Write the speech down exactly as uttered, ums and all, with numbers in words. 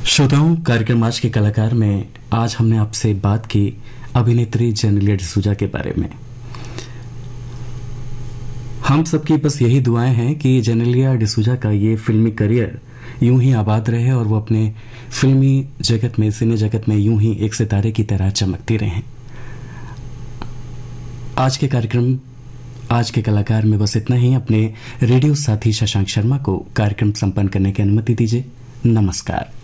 श्रोताओं, कार्यक्रम आज के कलाकार में आज हमने आपसे बात की अभिनेत्री जेनेलिया डिसूजा के बारे में। हम सबकी बस यही दुआएं हैं कि जेनेलिया डिसूजा का ये फिल्मी करियर यूं ही आबाद रहे और वो अपने फिल्मी जगत में, सिने जगत में यूं ही एक सितारे की तरह चमकती रहें। आज के कार्यक्रम आज के कलाकार में बस इतना ही। अपने रेडियो साथी शशांक शर्मा को कार्यक्रम संपन्न करने की अनुमति दीजिए। नमस्कार।